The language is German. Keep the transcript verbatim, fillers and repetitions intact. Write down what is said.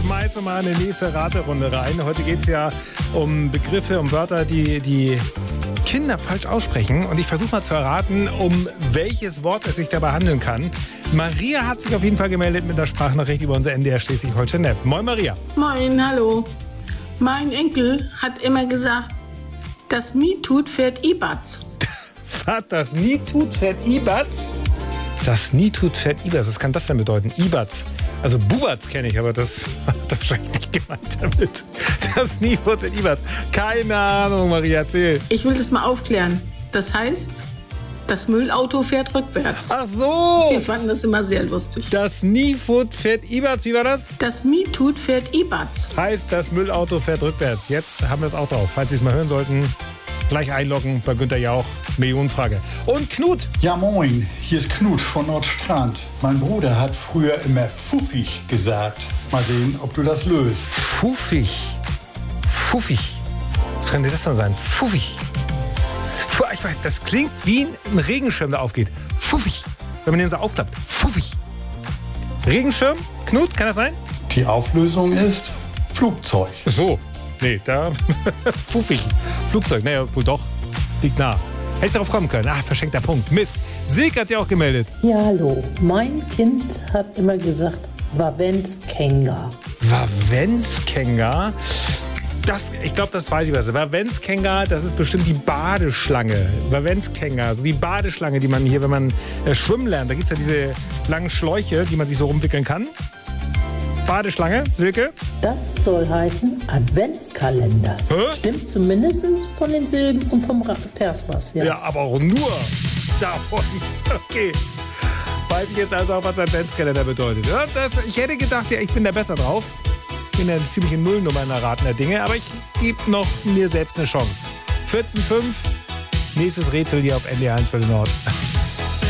schmeiße mal eine nächste Raterunde rein. Heute geht es ja um Begriffe, um Wörter, die die Kinder falsch aussprechen. Und ich versuche mal zu erraten, um welches Wort es sich dabei handeln kann. Maria hat sich auf jeden Fall gemeldet mit der Sprachnachricht über unser N D R Schleswig-Holstein-App. Moin Maria. Moin, hallo. Mein Enkel hat immer gesagt, das nie tut, fährt Ibatz. Was das nie tut, fährt Ibatz? Das nie tut, fährt Ibatz. Was kann das denn bedeuten? Ibatz. Also Bubatz kenne ich, aber das hat er wahrscheinlich nicht gemeint damit. Das nie tut, fährt Ibatz. Keine Ahnung, Maria, erzähl. Ich will das mal aufklären. Das heißt, das Müllauto fährt rückwärts. Ach so. Wir fanden das immer sehr lustig. Das nie tut, fährt Ibatz. Wie war das? Das nie tut, fährt Ibatz. Heißt, das Müllauto fährt rückwärts. Jetzt haben wir es auch drauf. Falls Sie es mal hören sollten, gleich einloggen bei Günther Jauch. Millionenfrage. Und Knut. Ja, moin. Hier ist Knut von Nordstrand. Mein Bruder hat früher immer Fuffig gesagt. Mal sehen, ob du das löst. Fuffig. Fuffig. Was könnte das dann sein? Fuffig. Puh, ich weiß, das klingt wie ein Regenschirm, der aufgeht. Fuffig. Wenn man den so aufklappt. Fuffig. Regenschirm? Knut, kann das sein? Die Auflösung ist Flugzeug. So. Nee, da. Fuffig. Flugzeug. Naja, wohl doch. Liegt nah. Hätte darauf kommen können. Ah, verschenkter Punkt. Mist. Silke hat sich auch gemeldet. Ja, hallo. Mein Kind hat immer gesagt, Wavenskenga. Wavenskenga? Das, ich glaube, das weiß ich was. Wavenskenga, das ist bestimmt die Badeschlange. Wavenskenga, so die Badeschlange, die man hier, wenn man äh, schwimmen lernt, da gibt es ja diese langen Schläuche, die man sich so rumwickeln kann. Badeschlange, Silke? Das soll heißen Adventskalender. Hä? Stimmt zumindest von den Silben und vom Vers was. Ja. Ja, aber auch nur davon. Okay. Weiß ich jetzt also auch, was Adventskalender bedeutet. Ja, das, ich hätte gedacht, ja, ich bin da besser drauf. Ich bin ja eine ziemliche Nullnummer in der Raten der Dinge, aber ich gebe noch mir selbst eine Chance. vierzehn Komma fünf, nächstes Rätsel hier auf N D R eins für den Nord.